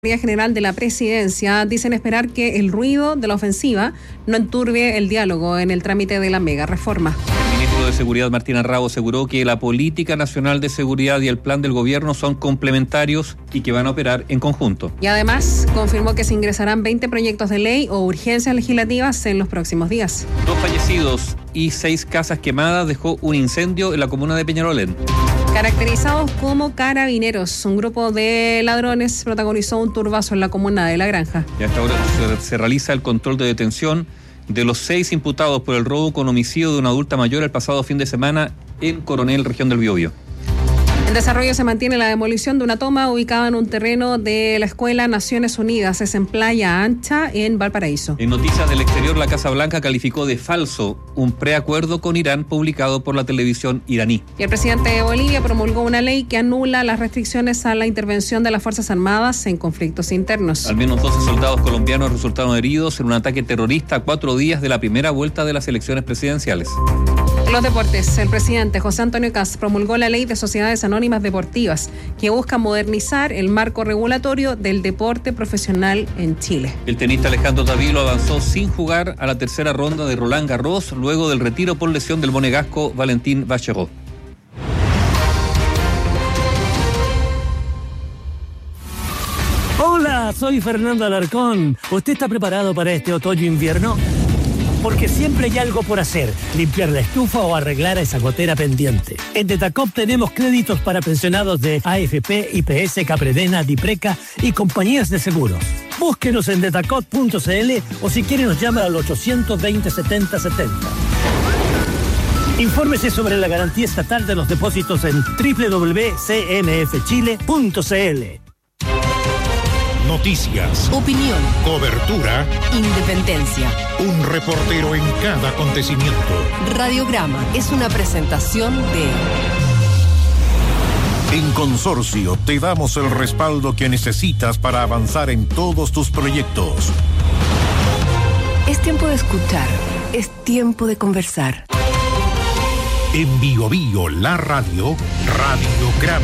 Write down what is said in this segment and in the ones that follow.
General de la Presidencia dicen esperar que el ruido de la ofensiva no enturbie el diálogo en el trámite de la mega reforma. El ministro de Seguridad, Martín Arrau, aseguró que la política nacional de seguridad y el plan del gobierno son complementarios y que van a operar en conjunto. Y además confirmó que se ingresarán 20 proyectos de ley o urgencias legislativas en los próximos días. 2 fallecidos y 6 casas quemadas dejó un incendio en la comuna de Peñarolén. Caracterizados como carabineros, un grupo de ladrones protagonizó un turbazo en la comuna de La Granja. Y a esta hora se realiza el control de detención de los 6 imputados por el robo con homicidio de una adulta mayor el pasado fin de semana en Coronel, región del Biobío. En desarrollo se mantiene la demolición de una toma ubicada en un terreno de la Escuela Naciones Unidas, es en Playa Ancha, en Valparaíso. En noticias del exterior, la Casa Blanca calificó de falso un preacuerdo con Irán publicado por la televisión iraní. Y el presidente de Bolivia promulgó una ley que anula las restricciones a la intervención de las Fuerzas Armadas en conflictos internos. Al menos 12 soldados colombianos resultaron heridos en un ataque terrorista a 4 días de la primera vuelta de las elecciones presidenciales. En los deportes, el presidente José Antonio Kast promulgó la ley de sociedades anónimas deportivas que busca modernizar el marco regulatorio del deporte profesional en Chile. El tenista Alejandro Davilo avanzó sin jugar a la tercera ronda de Roland Garros luego del retiro por lesión del monegasco Valentín Vacherot. Hola, soy Fernando Alarcón. ¿Usted está preparado para este otoño-invierno? Porque siempre hay algo por hacer, limpiar la estufa o arreglar esa gotera pendiente. En Detacop tenemos créditos para pensionados de AFP, IPS, Capredena, Dipreca y compañías de seguros. Búsquenos en detacop.cl o si quiere nos llama al 820-7070. Infórmese sobre la garantía estatal de los depósitos en www.cmfchile.cl. Noticias, opinión, cobertura, independencia. Un reportero en cada acontecimiento. Radiograma es una presentación de... En Consorcio te damos el respaldo que necesitas para avanzar en todos tus proyectos. Es tiempo de escuchar, es tiempo de conversar. En Biobío, la radio, Radiograma.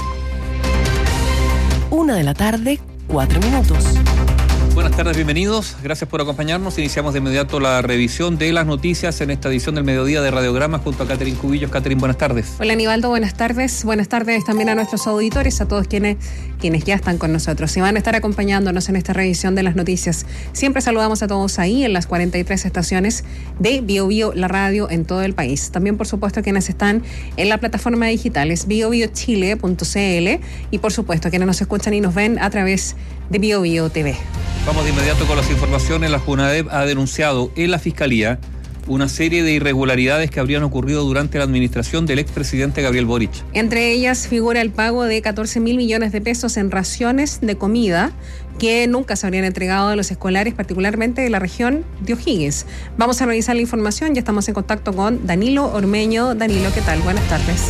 1:00 p.m, 4 minutos. Buenas tardes, bienvenidos. Gracias por acompañarnos. Iniciamos de inmediato la revisión de las noticias en esta edición del mediodía de Radiograma junto a Catherine Cubillos. Catherine, buenas tardes. Hola, Aníbaldo, buenas tardes. Buenas tardes también a nuestros auditores, a todos quienes ya están con nosotros y van a estar acompañándonos en esta revisión de las noticias. Siempre saludamos a todos ahí en las 43 estaciones de Biobío, la radio en todo el país. También, por supuesto, quienes están en la plataforma digital es biobiochile.cl y, por supuesto, quienes nos escuchan y nos ven a través de Biobío TV. Vamos de inmediato con las informaciones. La Junaev ha denunciado en la Fiscalía una serie de irregularidades que habrían ocurrido durante la administración del expresidente Gabriel Boric. Entre ellas figura el pago de 14.000 millones de pesos en raciones de comida que nunca se habrían entregado a los escolares, particularmente de la región de O'Higgins. Vamos a revisar la información, ya estamos en contacto con Danilo Ormeño. Danilo, ¿qué tal? Buenas tardes.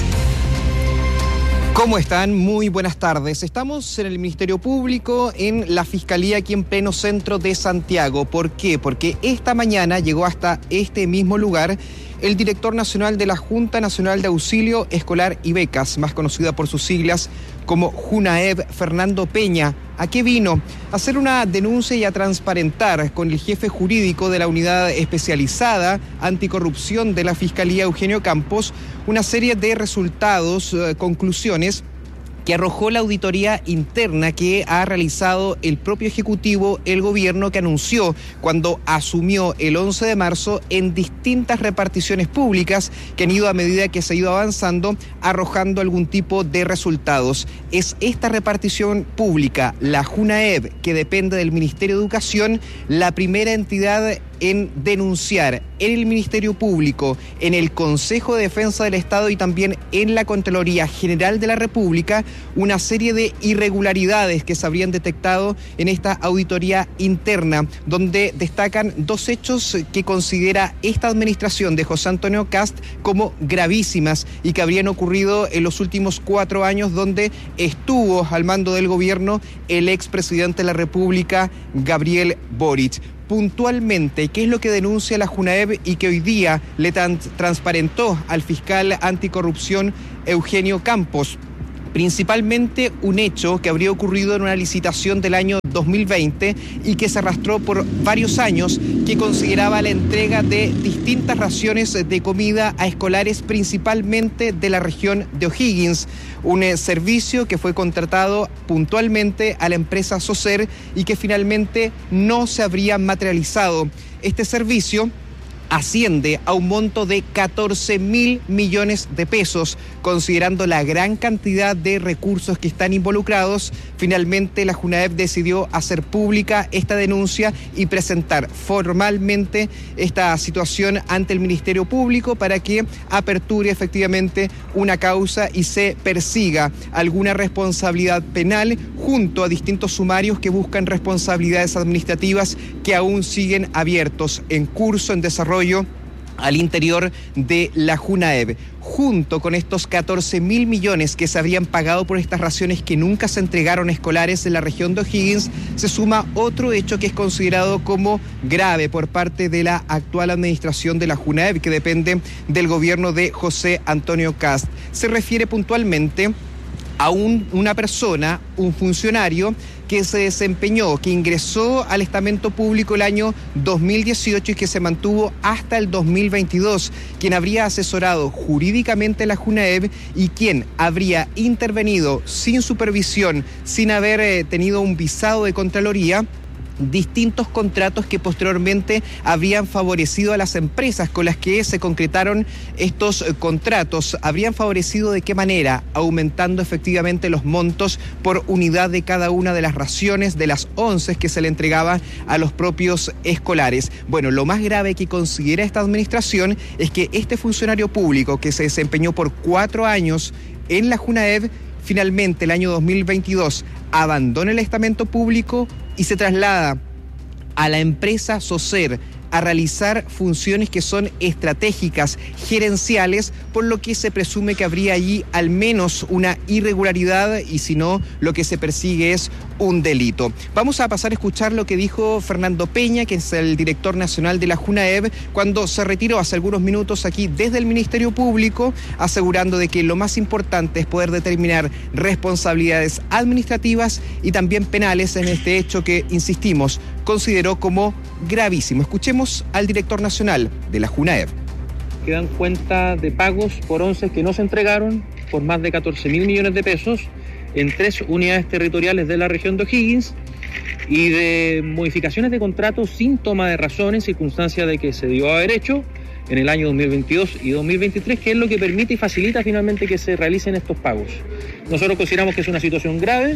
¿Cómo están? Muy buenas tardes. Estamos en el Ministerio Público, en la Fiscalía aquí en pleno centro de Santiago. ¿Por qué? Porque esta mañana llegó hasta este mismo lugar el director nacional de la Junta Nacional de Auxilio Escolar y Becas, más conocida por sus siglas como Junaev, Fernando Peña. ¿A qué vino? A hacer una denuncia y a transparentar con el jefe jurídico de la Unidad Especializada Anticorrupción de la Fiscalía, Eugenio Campos, una serie de resultados, conclusiones que arrojó la auditoría interna que ha realizado el propio Ejecutivo, el gobierno, que anunció cuando asumió el 11 de marzo en distintas reparticiones públicas que han ido, a medida que se ha ido avanzando, arrojando algún tipo de resultados. Es esta repartición pública, la Junaev, que depende del Ministerio de Educación, la primera entidad en denunciar en el Ministerio Público, en el Consejo de Defensa del Estado y también en la Contraloría General de la República una serie de irregularidades que se habrían detectado en esta auditoría interna, donde destacan 2 hechos que considera esta administración de José Antonio Kast como gravísimas y que habrían ocurrido en los últimos 4 años, donde estuvo al mando del gobierno el expresidente de la República, Gabriel Boric. Puntualmente, ¿qué es lo que denuncia la Junaev y que hoy día le transparentó al fiscal anticorrupción Eugenio Campos? Principalmente un hecho que habría ocurrido en una licitación del año 2020 y que se arrastró por varios años, que consideraba la entrega de distintas raciones de comida a escolares principalmente de la región de O'Higgins, un servicio que fue contratado puntualmente a la empresa Socer y que finalmente no se habría materializado. Este servicio asciende a un monto de 14.000 millones de pesos. Considerando la gran cantidad de recursos que están involucrados, finalmente la JUNAEP decidió hacer pública esta denuncia y presentar formalmente esta situación ante el Ministerio Público para que aperture efectivamente una causa y se persiga alguna responsabilidad penal junto a distintos sumarios que buscan responsabilidades administrativas que aún siguen abiertos, en curso, en desarrollo al interior de la JUNAEP. Junto con estos 14.000 millones que se habrían pagado por estas raciones que nunca se entregaron a escolares en la región de O'Higgins, se suma otro hecho que es considerado como grave por parte de la actual administración de la JUNAEP, que depende del gobierno de José Antonio Kast. Se refiere puntualmente a una persona, un funcionario que se desempeñó, que ingresó al estamento público el año 2018 y que se mantuvo hasta el 2022, quien habría asesorado jurídicamente a la JUNAEP y quien habría intervenido sin supervisión, sin haber tenido un visado de Contraloría, distintos contratos que posteriormente habrían favorecido a las empresas con las que se concretaron estos contratos. ¿Habrían favorecido de qué manera? Aumentando efectivamente los montos por unidad de cada una de las raciones, de las 11 que se le entregaban a los propios escolares. Bueno, lo más grave que considera esta administración es que este funcionario público que se desempeñó por 4 años en la JUNAEP, finalmente el año 2022 abandona el estamento público y se traslada a la empresa Socer a realizar funciones que son estratégicas, gerenciales, por lo que se presume que habría allí al menos una irregularidad y si no, lo que se persigue es un delito. Vamos a pasar a escuchar lo que dijo Fernando Peña, que es el director nacional de la JUNAEP, cuando se retiró hace algunos minutos aquí desde el Ministerio Público, asegurando de que lo más importante es poder determinar responsabilidades administrativas y también penales en este hecho que, insistimos, consideró como gravísimo. Escuchemos al director nacional de la JUNAEP. Quedan cuenta de pagos por 11 que no se entregaron por más de 14.000 millones de pesos en 3 unidades territoriales de la región de O'Higgins y de modificaciones de contratos sin toma de razón en circunstancia de que se dio a haber hecho en el año 2022 y 2023, que es lo que permite y facilita finalmente que se realicen estos pagos. Nosotros consideramos que es una situación grave.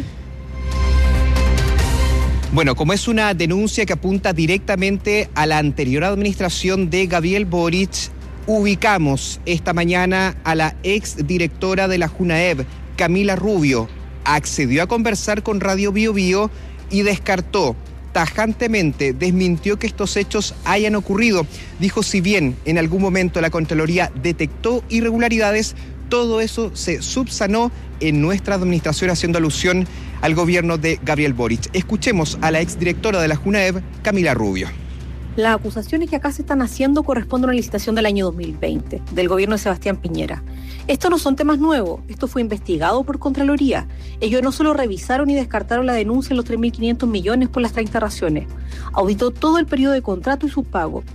Bueno, como es una denuncia que apunta directamente a la anterior administración de Gabriel Boric, ubicamos esta mañana a la exdirectora de la JUNAEP, Camila Rubio. Accedió a conversar con Radio Bio Bio y descartó tajantemente, desmintió que estos hechos hayan ocurrido. Dijo, si bien en algún momento la Contraloría detectó irregularidades, todo eso se subsanó en nuestra administración, haciendo alusión al gobierno de Gabriel Boric. Escuchemos a la exdirectora de la JUNAEP, Camila Rubio. Las acusaciones que acá se están haciendo corresponden a una licitación del año 2020, del gobierno de Sebastián Piñera. Estos no son temas nuevos, esto fue investigado por Contraloría. Ellos no solo revisaron y descartaron la denuncia en los 3.500 millones por las 30 raciones, auditó todo el periodo de contrato y sus pagos.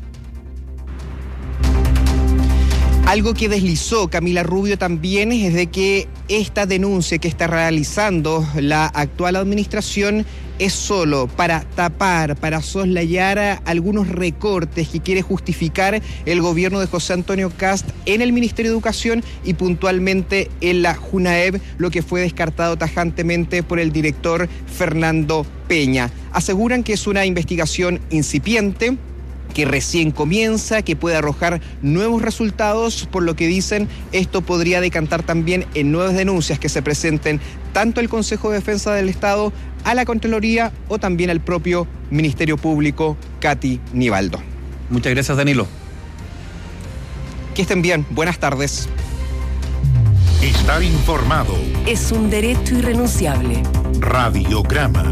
Algo que deslizó Camila Rubio también es de que esta denuncia que está realizando la actual administración es solo para tapar, para soslayar algunos recortes que quiere justificar el gobierno de José Antonio Kast en el Ministerio de Educación y puntualmente en la JUNAEP, lo que fue descartado tajantemente por el director Fernando Peña. Aseguran que es una investigación incipiente, que recién comienza, que puede arrojar nuevos resultados, por lo que dicen esto podría decantar también en nuevas denuncias que se presenten tanto al Consejo de Defensa del Estado, a la Contraloría o también al propio Ministerio Público, Katy Nivaldo. Muchas gracias, Danilo. Que estén bien, buenas tardes. Estar informado. Es un derecho irrenunciable. Radiograma.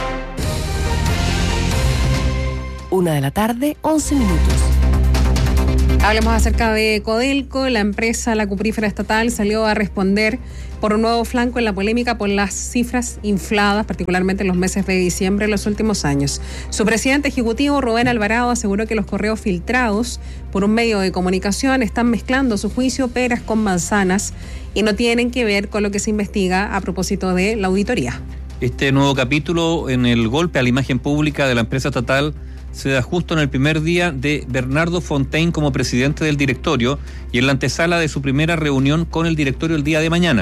1:11 p.m. Hablemos acerca de Codelco. La empresa, la cuprífera estatal, salió a responder por un nuevo flanco en la polémica por las cifras infladas, particularmente en los meses de diciembre de los últimos años. Su presidente ejecutivo, Rubén Alvarado, aseguró que los correos filtrados por un medio de comunicación están mezclando, a su juicio, peras con manzanas y no tienen que ver con lo que se investiga a propósito de la auditoría. Este nuevo capítulo en el golpe a la imagen pública de la empresa estatal se da justo en el primer día de Bernardo Fontaine como presidente del directorio y en la antesala de su primera reunión con el directorio el día de mañana.